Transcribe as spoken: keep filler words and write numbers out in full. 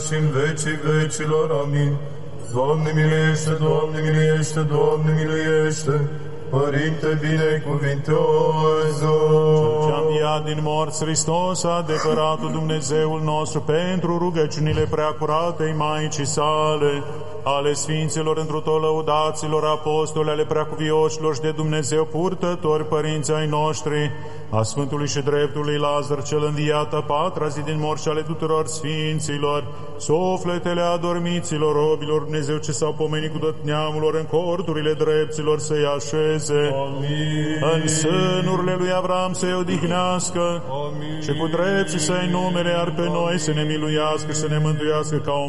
și în vecii vecilor. Amin. Doamne miluiește, Doamne miluiește, Doamne miluiește, Părinte binecuvintează. Cel ce-a înviat din morți, Hristos, adevăratul Dumnezeul nostru, pentru rugăciunile preacuratei Maicii sale, ale Sfinților întru tot lăudaților apostoli, ale preacuvioșilor și de Dumnezeu purtători, părinții ai noștri, a Sfântului și Dreptului Lazar, cel înviat a patra zi din morți, ale tuturor Sfinților, sufletele adormiților, robilor Dumnezeu ce s-au pomenit cu tot neamurilor, în corturile drepților să-i așeze. Amin. În sânurile lui Avram să-i odihnească. Amin. Și cu drepții să-i numere, iar pe noi să ne miluiască și să ne mântuiască ca o